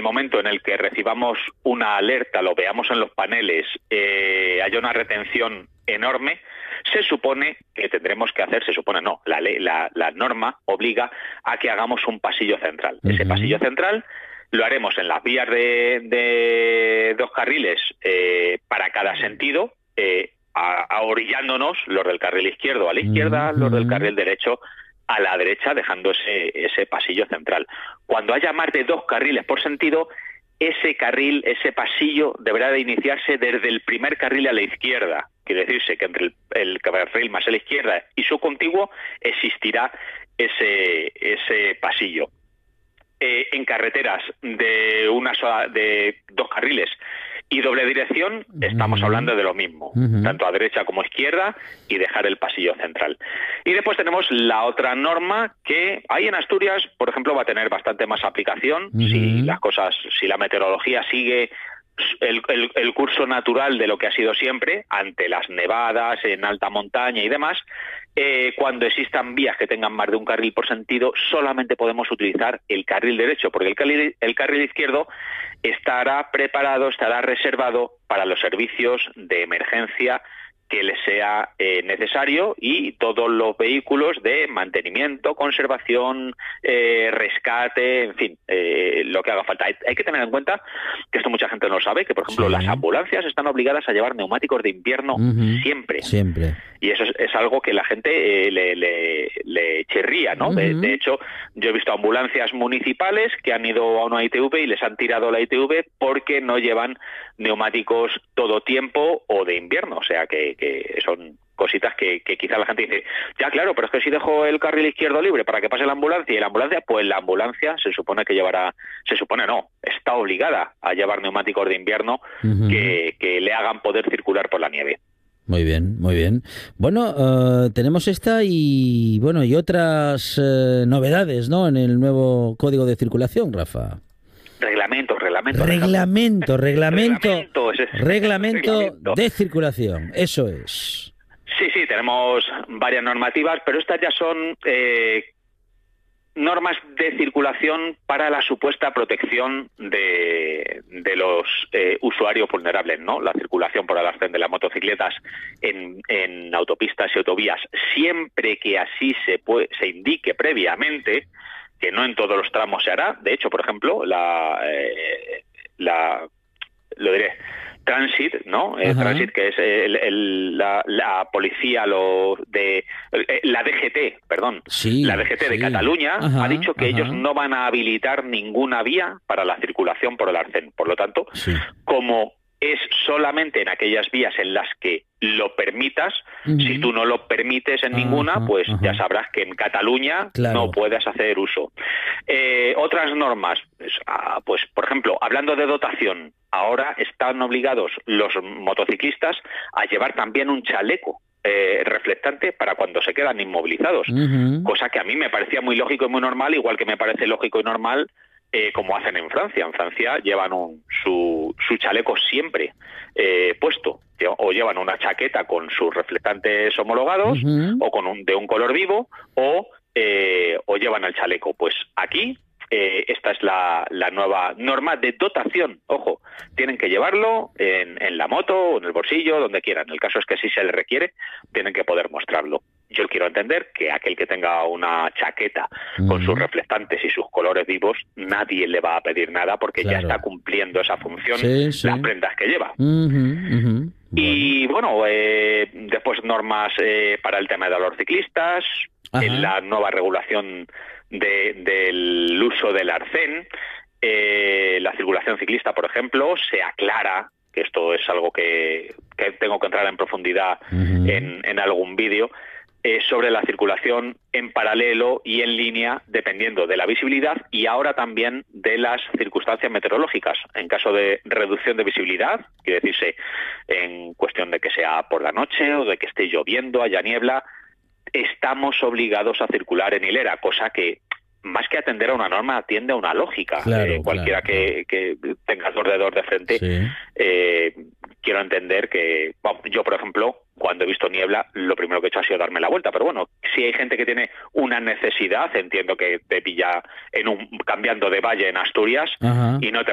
momento en el que recibamos una alerta, lo veamos en los paneles, haya una retención enorme, se supone que tendremos que hacer, la norma obliga a que hagamos un pasillo central. Ese pasillo central lo haremos en las vías de 2 carriles para cada sentido, orillándonos los del carril izquierdo a la izquierda, los del carril derecho a la derecha, dejando ese pasillo central. Cuando haya más de 2 carriles por sentido, ese pasillo deberá de iniciarse desde el primer carril a la izquierda. Quiere decirse que entre el carril más a la izquierda y su contiguo existirá ese pasillo. En carreteras de 2 carriles y doble dirección, estamos hablando de lo mismo, tanto a derecha como a izquierda, y dejar el pasillo central. Y después tenemos la otra norma que ahí en Asturias, por ejemplo, va a tener bastante más aplicación si la meteorología sigue el curso natural de lo que ha sido siempre, ante las nevadas, en alta montaña y demás. Cuando existan vías que tengan más de un carril por sentido, solamente podemos utilizar el carril derecho, porque el carril izquierdo estará preparado, estará reservado para los servicios de emergencia que les sea necesario, y todos los vehículos de mantenimiento, conservación, rescate, en fin, lo que haga falta. Hay que tener en cuenta que esto mucha gente no lo sabe, que por ejemplo las ambulancias están obligadas a llevar neumáticos de invierno siempre. Y eso es algo que la gente le chirría, ¿no? De hecho, yo he visto ambulancias municipales que han ido a una ITV y les han tirado la ITV porque no llevan neumáticos todo tiempo o de invierno. O sea que son cositas que quizá la gente dice, ya claro, pero es que si dejo el carril izquierdo libre para que pase la ambulancia, y la ambulancia se supone que está obligada a llevar neumáticos de invierno que le hagan poder circular por la nieve. Muy bien, muy bien. Bueno, tenemos esta y otras novedades, ¿no?, en el nuevo Código de Circulación, Rafa. Reglamento de circulación, eso es. Sí, tenemos varias normativas, pero estas ya son normas de circulación para la supuesta protección de los usuarios vulnerables, ¿no? La circulación por el arcén de las motocicletas en autopistas y autovías, siempre que así se indique previamente, que no en todos los tramos se hará. De hecho, por ejemplo, Transit, ¿no? Transit, que es la policía, la DGT, perdón. La DGT de Cataluña ha dicho que ellos no van a habilitar ninguna vía para la circulación por el arcén. Por lo tanto, como es solamente en aquellas vías en las que lo permitas, si tú no lo permites en ninguna, pues ya sabrás que en Cataluña no puedes hacer uso. Otras normas, pues por ejemplo, hablando de dotación, ahora están obligados los motociclistas a llevar también un chaleco reflectante para cuando se quedan inmovilizados, cosa que a mí me parecía muy lógico y muy normal, igual que me parece lógico y normal como hacen en Francia. En Francia llevan su chaleco siempre puesto, o llevan una chaqueta con sus reflectantes homologados, o de un color vivo, o llevan el chaleco. Pues aquí esta es la nueva norma de dotación. Ojo, tienen que llevarlo en la moto o en el bolsillo, donde quieran. El caso es que si se les requiere, tienen que poder mostrarlo. Yo quiero entender que aquel que tenga una chaqueta con sus reflectantes y sus colores vivos, nadie le va a pedir nada, porque ya está cumpliendo esa función las prendas que lleva. Y después normas para el tema de los ciclistas, en la nueva regulación del uso del arcén, la circulación ciclista, por ejemplo, se aclara, que esto es algo que tengo que entrar en profundidad en algún vídeo, sobre la circulación en paralelo y en línea, dependiendo de la visibilidad y ahora también de las circunstancias meteorológicas. En caso de reducción de visibilidad, quiere decirse en cuestión de que sea por la noche o de que esté lloviendo, haya niebla, estamos obligados a circular en hilera, cosa que, más que atender a una norma, atiende a una lógica. Cualquiera que tenga dos dedos de frente, quiero entender que, yo por ejemplo, cuando he visto niebla, lo primero que he hecho ha sido darme la vuelta, pero bueno, si hay gente que tiene una necesidad, entiendo que te pilla cambiando de valle en Asturias y no te